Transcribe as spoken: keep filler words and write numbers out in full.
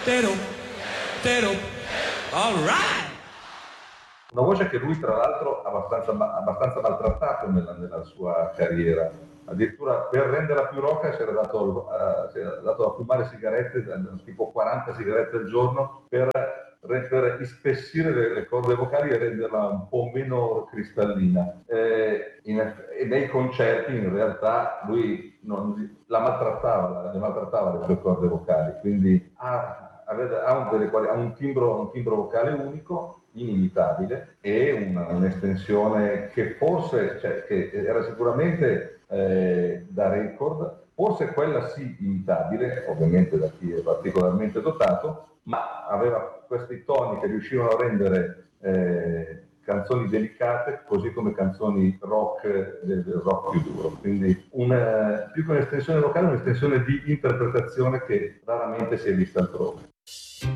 Tero, Tero, all right. Una voce che lui tra l'altro ha abbastanza, abbastanza maltrattato nella, nella sua carriera, addirittura per renderla più rocca si era dato, uh, si era dato a fumare sigarette, tipo quaranta sigarette al giorno per, per ispessire le, le corde vocali e renderla un po' meno cristallina. Eh, in, e nei concerti in realtà lui non, la maltrattava, le maltrattava le sue corde vocali, quindi ha, ha, un, delle, ha un, timbro, un timbro vocale unico, inimitabile, e una, un'estensione che forse, cioè, che era sicuramente eh, da record, forse quella sì imitabile, ovviamente da chi è particolarmente dotato, ma aveva questi toni che riuscivano a rendere eh, canzoni delicate, così come canzoni rock, del, del rock più duro. Quindi una, più che un'estensione vocale, un'estensione di interpretazione che raramente si è vista altrove.